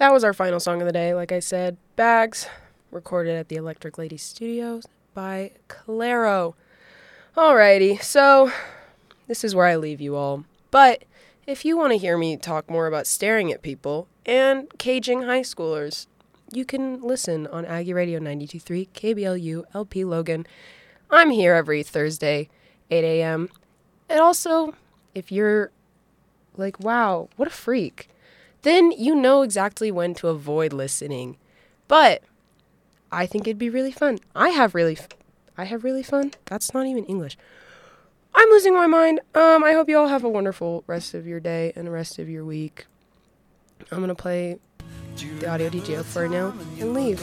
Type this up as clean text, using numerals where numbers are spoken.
That was our final song of the day. Like I said, Bags, recorded at the Electric Lady Studios by Claro. Alrighty, so this is where I leave you all. But if you want to hear me talk more about staring at people and caging high schoolers, you can listen on Aggie Radio 92.3 KBLU LP Logan. I'm here every Thursday, 8 a.m. And also, if you're like, wow, what a freak, then you know exactly when to avoid listening. But I think it'd be really fun. I have really fun. That's not even English. I'm losing my mind. I hope you all have a wonderful rest of your day and the rest of your week. I'm going to play the audio DJ for now and leave.